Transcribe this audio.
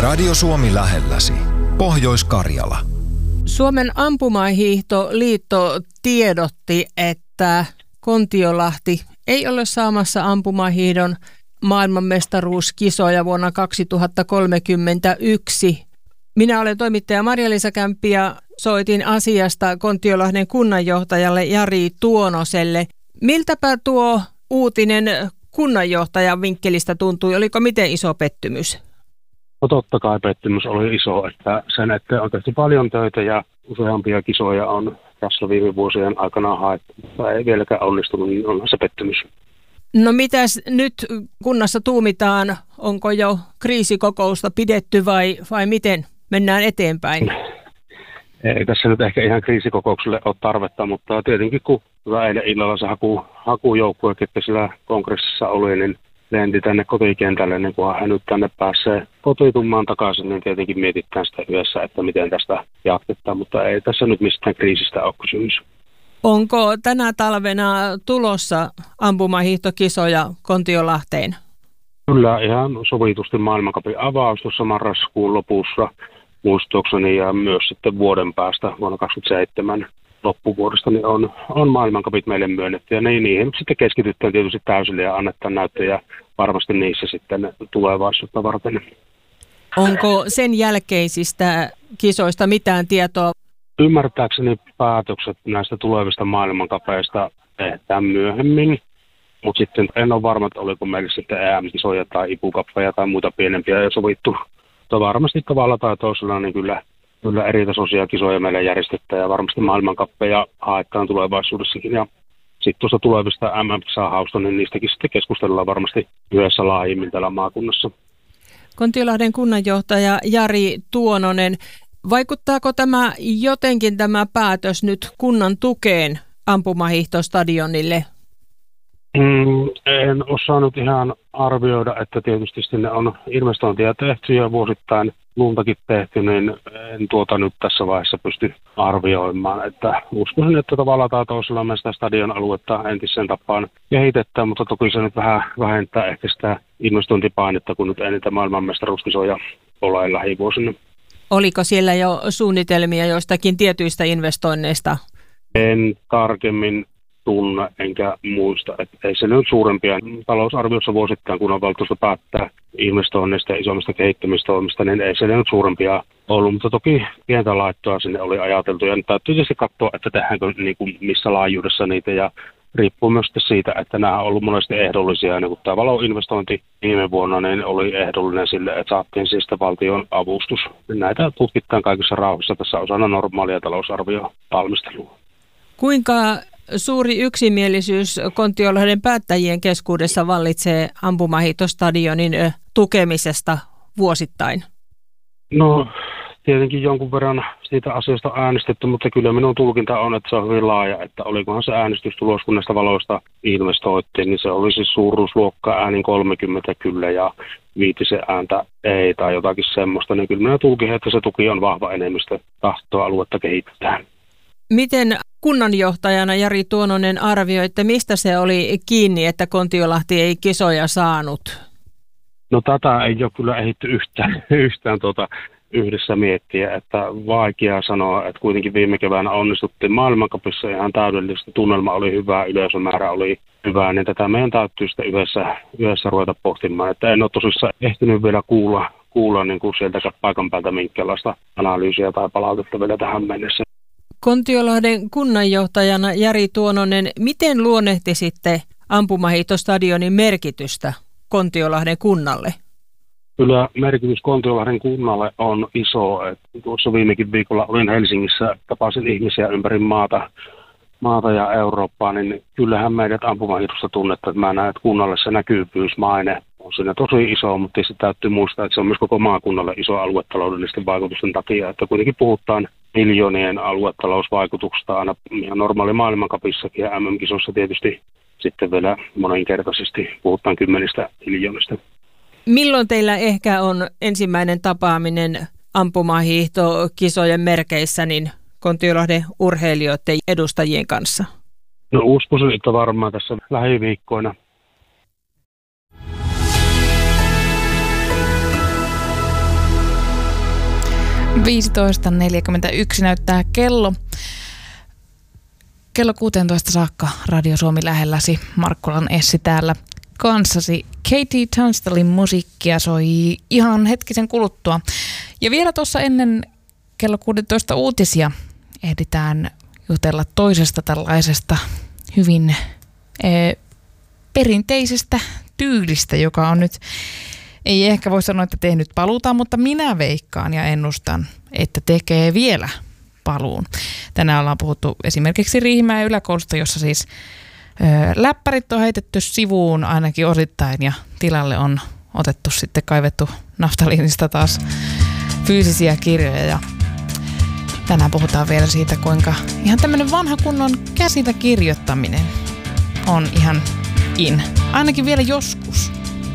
Radio Suomi lähelläsi. Pohjois-Karjala. Suomen ampumahiihtoliitto tiedotti, että Kontiolahti ei ole saamassa ampumahiihdon maailmanmestaruuskisoja vuonna 2031. Minä olen toimittaja Marja-Liisa Kämppi ja soitin asiasta Kontiolahden kunnanjohtajalle Jari Tuonoselle. Miltäpä tuo uutinen kunnanjohtajan vinkkelistä tuntui? Oliko miten iso pettymys? No totta kai pettymys oli iso, että sen eteen on tehty paljon töitä ja useampia kisoja on tässä viime vuosien aikana haettu, mutta ei vieläkään onnistunut, niin on se pettymys. No mitäs nyt kunnassa tuumitaan? Onko jo kriisikokousta pidetty vai miten mennään eteenpäin? Ei tässä nyt ehkä ihan kriisikokoukselle ole tarvetta, mutta tietenkin kun eilen illalla se hakujoukkue, ketkä siellä kongressissa oli, niin lenti tänne kotikentälle, niin kunhan hän nyt tänne pääsee kotiutumaan takaisin, niin tietenkin mietitään sitä yhdessä, että miten tästä jatketaan, mutta ei tässä nyt mistään kriisistä ole kysymys. Onko tänä talvena tulossa ampumahiihtokisoja Kontiolahteen? Kyllä ihan sovitusti maailmancupin avaus tuossa marraskuun lopussa muistaakseni ja myös sitten vuoden päästä vuonna 2027 loppuvuodesta niin on maailmancupit meille myönnetty ja niihin sitten keskitytään tietysti täysille ja annetaan näyttöjä varmasti niissä sitten tulevaisuutta varten. Onko sen jälkeisistä kisoista mitään tietoa? Ymmärtääkseni päätökset näistä tulevista maailmancupeista tehdään myöhemmin, mutta sitten en ole varma, että oliko meille sitten EM-kisoja tai IPU-kappeja tai muita pienempiä jo sovittu. Mutta varmasti tavalla tai toisella niin kyllä eritasoisia kisoja meille järjestetään ja varmasti maailmancuppeja haetaan tulevaisuudessakin. Ja sitten tuosta tulevista MM-kisahausta, niin niistäkin sitten keskustellaan varmasti yhdessä laajemmin täällä maakunnassa. Kontiolahden kunnanjohtaja Jari Tuononen, vaikuttaako tämä päätös nyt kunnan tukeen ampumahiihtostadionille? En osaa nyt ihan arvioida, että tietysti sinne on investointia tehty ja vuosittain luntakin tehty, niin en nyt tässä vaiheessa pysty arvioimaan. Että uskoisin, että tavallaan tai toisella me sitä stadion aluetta entiseen tapaan kehitetään, mutta toki se nyt vähän vähentää ehkä sitä investointipainetta, kun nyt ei niitä maailmanmestaruuskisoja ole lähivuosina. Oliko siellä jo suunnitelmia joistakin tietyistä investoinneista? En tarkemmin tunne enkä muista, että ei se nyt suurempia talousarviossa vuosittain, kun on valtuusto päättää investoinneista ja isommista kehittämistoimista, niin ei se nyt suurempia ollut, mutta toki pientä laittoa sinne oli ajateltu ja nyt täytyy tietysti katsoa, että tehdäänkö niin kuin missä laajuudessa niitä ja riippuu myös siitä, että nämä on ollut monesti ehdollisia, niin kun tämä Valo-investointi viime vuonna niin oli ehdollinen sille, että saatiin siis valtion avustus. Näitä tutkitaan kaikissa rauhassa tässä osana normaalia talousarviovalmistelua. Kuinka suuri yksimielisyys Kontiolahden päättäjien keskuudessa vallitsee ampumahiihtostadionin tukemisesta vuosittain? No tietenkin jonkun verran siitä asiasta on äänestetty, mutta kyllä minun tulkinta on, että se on hyvin laaja, että olikohan se äänestystulos, kun näistä Valoista investoittiin, niin se oli siis suuruusluokka äänin 30 kyllä ja 5 ääntä ei tai jotakin semmoista, niin kyllä minä tulkin, että se tuki on vahva enemmistö tahtoa aluetta kehittää. Miten kunnanjohtajana Jari Tuononen arvioi, että mistä se oli kiinni, että Kontiolahti ei kisoja saanut? No tätä ei ole kyllä ehditty yhtään yhdessä miettiä, että vaikea sanoa, että kuitenkin viime keväänä onnistuttiin maailmancupissa ihan täydellisesti, tunnelma oli hyvä, yleisömäärä oli hyvä, niin tätä meidän täytyy sitten yhdessä ruveta pohtimaan, että en ole tosissaan ehtinyt vielä kuulla niin kuin sieltä paikan päältä minkälaista analyysiä tai palautetta vielä tähän mennessä. Kontiolahden kunnanjohtajana Jari Tuononen, miten luonnehtisitte ampumahiihtostadionin merkitystä Kontiolahden kunnalle? Kyllä merkitys Kontiolahden kunnalle on iso. Että tuossa viimekin viikolla olin Helsingissä, tapasin ihmisiä ympäri maata ja Eurooppaa, niin kyllähän meidät ampumahiihdosta tunnetta, että mä näen, että kunnalle se näkyvyys, maine on siinä tosi iso, mutta se täytyy muistaa, että se on myös koko maakunnalle iso aluetaloudellisten vaikutusten takia, että kuitenkin puhutaan miljoonien aluetalousvaikutuksesta aina ihan normaali maailmancupissakin ja MM-kisossa tietysti sitten vielä moninkertaisesti puhutaan 10 miljoonista. Milloin teillä ehkä on ensimmäinen tapaaminen ampumahiihtokisojen merkeissä niin Kontiolahden urheilijoiden edustajien kanssa? No uskoisin, että varmaan tässä lähiviikkoina. 15.41 näyttää kello. Kello 16 saakka Radio Suomi lähelläsi. Markkulan Essi täällä kanssasi. Katie Tunstallin musiikkia soi ihan hetkisen kuluttua. Ja vielä tuossa ennen kello 16 uutisia ehditään jutella toisesta tällaisesta hyvin perinteisestä tyylistä, joka on nyt, ei ehkä voi sanoa, että tehnyt paluuta, mutta minä veikkaan ja ennustan, että tekee vielä paluun. Tänään ollaan puhuttu esimerkiksi Riihimäen yläkoulusta, jossa siis läppärit on heitetty sivuun ainakin osittain ja tilalle on otettu sitten kaivettu naftaliinista taas fyysisiä kirjoja. Ja tänään puhutaan vielä siitä, kuinka ihan tämmöinen vanha kunnon käsillä kirjoittaminen on ihan ainakin vielä joskus.